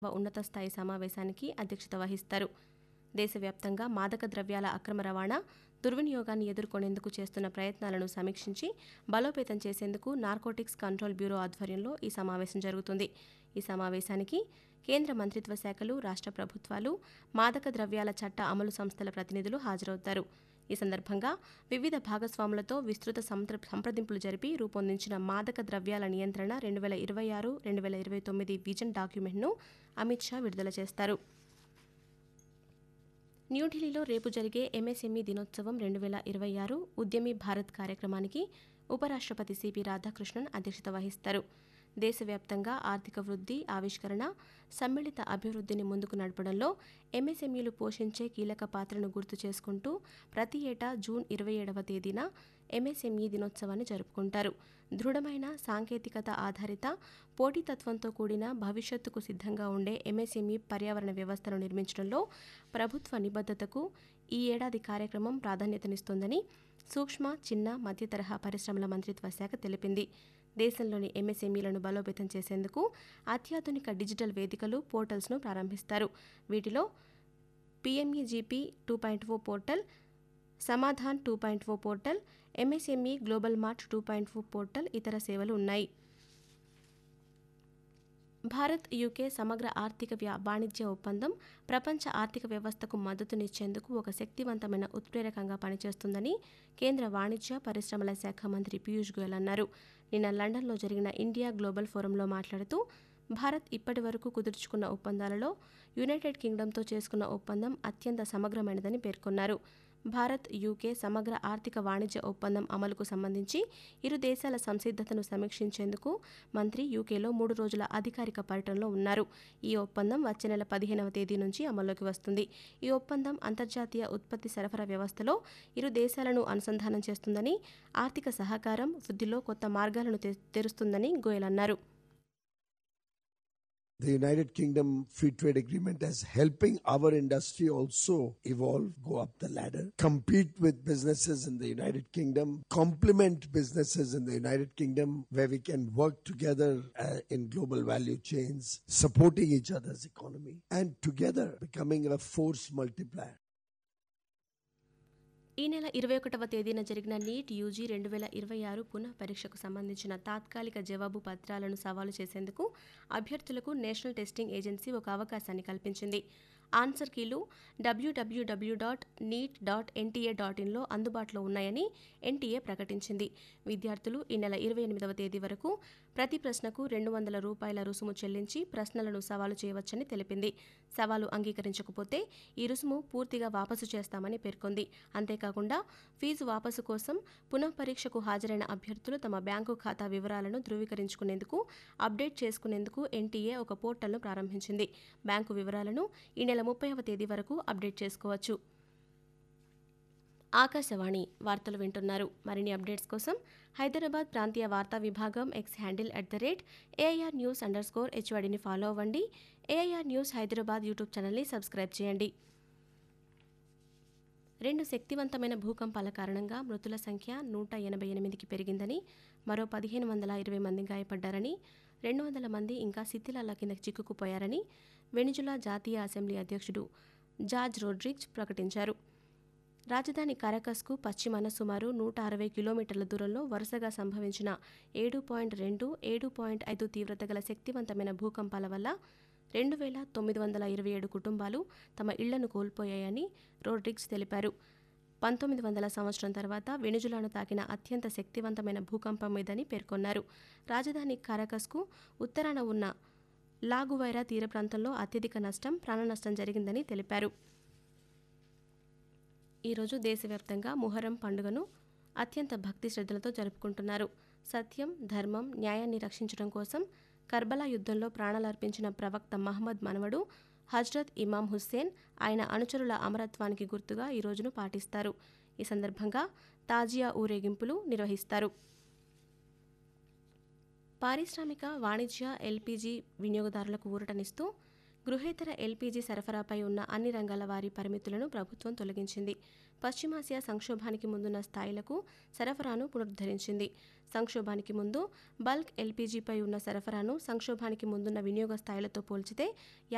ఉన్నత స్థాయి సమావేశానికి అధ్యక్షత వహిస్తారు. దేశవ్యాప్తంగా మాదక ద్రవ్యాల అక్రమ రవాణా, దుర్వినియోగాన్ని ఎదుర్కొనేందుకు చేస్తున్న ప్రయత్నాలను సమీక్షించి బలోపేతం చేసేందుకు నార్కోటిక్స్ కంట్రోల్ బ్యూరో ఆధ్వర్యంలో ఈ సమావేశం జరుగుతుంది. ఈ సమావేశానికి కేంద్ర మంత్రిత్వ శాఖలు, రాష్ట్ర ప్రభుత్వాలు, మాదక ద్రవ్యాల చట్ట అమలు సంస్థల ప్రతినిధులు హాజరవుతారు. ఈ సందర్భంగా వివిధ భాగస్వాములతో విస్తృత సంప్రదింపులు జరిపి రూపొందించిన మాదక ద్రవ్యాల నియంత్రణ 2026-2029 విజన్ డాక్యుమెంట్ను అమిత్ షా విడుదల చేస్తారు. న్యూఢిల్లీలో రేపు జరిగే ఎంఎస్ఎంఈ దినోత్సవం 2026 ఉద్యమి భారత్ కార్యక్రమానికి ఉపరాష్ట్రపతి సిపి రాధాకృష్ణన్ అధ్యక్షత వహిస్తారు. దేశవ్యాప్తంగా ఆర్థిక వృద్ధి, ఆవిష్కరణ, సమ్మిళిత అభివృద్ధిని ముందుకు నడపడంలో ఎంఎస్ఎంఈలు పోషించే కీలక పాత్రను గుర్తు చేసుకుంటూ ప్రతి ఏటా జూన్ 27వ తేదీన ఎంఎస్ఎంఈ దినోత్సవాన్ని జరుపుకుంటారు. దృఢమైన సాంకేతికత ఆధారిత, పోటీతత్వంతో కూడిన భవిష్యత్తుకు సిద్ధంగా ఉండే ఎంఎస్ఎంఈ పర్యావరణ వ్యవస్థను నిర్మించడంలో ప్రభుత్వ నిబద్ధతకు ఈ ఏడాది కార్యక్రమం ప్రాధాన్యతనిస్తోందని సూక్ష్మ, చిన్న, మధ్య తరహా పరిశ్రమల మంత్రిత్వ శాఖ తెలిపింది. దేశంలోని ఎంఎస్ఎంఈలను బలోపేతం చేసేందుకు అత్యాధునిక డిజిటల్ వేదికలు, పోర్టల్స్ను ప్రారంభిస్తారు. వీటిలో PMEGP 2.0 portal, Samadhan 2.0 portal, MSME global mart 2.0 portal ఇతర సేవలు ఉన్నాయి. భారత్ యూకే సమగ్ర ఆర్థిక వాణిజ్య ఒప్పందం ప్రపంచ ఆర్థిక వ్యవస్థకు మద్దతునిచ్చేందుకు ఒక శక్తివంతమైన ఉత్ప్రేరకంగా పనిచేస్తుందని కేంద్ర వాణిజ్య, పరిశ్రమల శాఖ మంత్రి పీయూష్ గోయల్ అన్నారు. నిన్న లండన్లో జరిగిన ఇండియా గ్లోబల్ ఫోరంలో మాట్లాడుతూ భారత్ ఇప్పటి వరకు కుదుర్చుకున్న ఒప్పందాలలో యునైటెడ్ కింగ్డమ్తో చేసుకున్న ఒప్పందం అత్యంత సమగ్రమైనదని పేర్కొన్నారు. భారత్ యూకే సమగ్ర ఆర్థిక వాణిజ్య ఒప్పందం అమలుకు సంబంధించి ఇరు దేశాల సంసిద్ధతను సమీక్షించేందుకు మంత్రి యూకేలో 3 రోజుల అధికారిక పర్యటనలో ఉన్నారు. ఈ ఒప్పందం వచ్చే నెల 15వ తేదీ నుంచి అమల్లోకి వస్తుంది. ఈ ఒప్పందం అంతర్జాతీయ ఉత్పత్తి సరఫరా వ్యవస్థలో ఇరు దేశాలను అనుసంధానం చేస్తుందని, ఆర్థిక సహకారం, వృద్ధిలో కొత్త మార్గాలను తెరుస్తుందని గోయల్ అన్నారు. The United Kingdom Free Trade Agreement is helping our industry also evolve, go up the ladder, compete with businesses in the United Kingdom, complement businesses in the United Kingdom, where we can work together in global value chains, supporting each other's economy, and together becoming a force multiplier. ఈ నెల 21వ తేదీన జరిగిన NEET UG 2026 పునః పరీక్షకు సంబంధించిన తాత్కాలిక జవాబు పత్రాలను సవాలు చేసేందుకు అభ్యర్థులకు నేషనల్ టెస్టింగ్ ఏజెన్సీ ఒక అవకాశాన్ని కల్పించింది. ఆన్సర్ కీలు www.neet.nta.in లో అందుబాటులో ఉన్నాయని ఎన్టీఏ ప్రకటించింది. విద్యార్థులు ఈ నెల 28వ తేదీ వరకు ప్రతి ప్రశ్నకు $200 రుసుము చెల్లించి ప్రశ్నలను సవాలు చేయవచ్చని తెలిపింది. సవాలు అంగీకరించకపోతే ఈ రుసుము పూర్తిగా వాపసు చేస్తామని పేర్కొంది. అంతేకాకుండా ఫీజు వాపసు కోసం పునః పరీక్షకు హాజరైన అభ్యర్థులు తమ బ్యాంకు ఖాతా వివరాలను ధృవీకరించుకునేందుకు, అప్డేట్ చేసుకునేందుకు ఎన్టీఏ ఒక పోర్టల్ను ప్రారంభించింది. బ్యాంకు వివరాలను ఈ నెల 30వ తేదీ వరకు అప్డేట్ చేసుకోవచ్చు. ఆకాశవాణి వార్తలు వింటున్నారు. మరిన్ని అప్డేట్స్ కోసం హైదరాబాద్ ప్రాంతీయ వార్తా విభాగం ఎక్స్ హ్యాండిల్ @AIR News_HYDని ఫాలో అవ్వండి. AIR న్యూస్ హైదరాబాద్ యూట్యూబ్ ఛానల్ని సబ్స్క్రైబ్ చేయండి. 2 శక్తివంతమైన భూకంపాల కారణంగా మృతుల సంఖ్య 188కి పెరిగిందని, మరో 1520 మంది గాయపడ్డారని, 200 మంది ఇంకా శిథిలాల కింద చిక్కుకుపోయారని వెనిజులా జాతీయ అసెంబ్లీ అధ్యక్షుడు జార్జ్ రోడ్రిగ్జ్ ప్రకటించారు. రాజధాని కారకస్కు పశ్చిమాన సుమారు 160 కిలోమీటర్ల దూరంలో వరుసగా సంభవించిన 7.2, 7.5 తీవ్రత గల శక్తివంతమైన భూకంపాల వల్ల 2927 కుటుంబాలు తమ ఇళ్లను కోల్పోయాయని రోడ్రిగ్స్ తెలిపారు. 1900 సంవత్సరం తర్వాత వెనిజులాను తాకిన అత్యంత శక్తివంతమైన భూకంపం ఇదని పేర్కొన్నారు. రాజధాని కారకస్కు ఉత్తరాన ఉన్న లాగువైరా తీర ప్రాంతంలో అత్యధిక ప్రాణనష్టం జరిగిందని తెలిపారు. ఈరోజు దేశవ్యాప్తంగా ముహర్రం పండుగను అత్యంత భక్తి శ్రద్ధలతో జరుపుకుంటున్నారు. సత్యం, ధర్మం, న్యాయాన్ని రక్షించడం కోసం కర్బలా యుద్ధంలో ప్రాణాలర్పించిన ప్రవక్త మహమ్మద్ మనవడు హజ్రత్ ఇమాం హుస్సేన్, ఆయన అనుచరుల అమరత్వానికి గుర్తుగా ఈ రోజును పాటిస్తారు. ఈ సందర్భంగా తాజియా ఊరేగింపులు నిర్వహిస్తారు. పారిశ్రామిక, వాణిజ్య, ఎల్పీజీ వినియోగదారులకు ఊరటనిస్తూ గృహేతర ఎల్పీజీ సరఫరాపై ఉన్న అన్ని రంగాల వారి పరిమితులను ప్రభుత్వం తొలగించింది. పశ్చిమాసియా సంక్షోభానికి ముందున్న స్థాయిలకు సరఫరాను పునరుద్ధరించింది. సంక్షోభానికి ముందు బల్క్ ఎల్పీజీపై ఉన్న సరఫరాను సంక్షోభానికి ముందున్న వినియోగ స్థాయిలతో పోల్చితే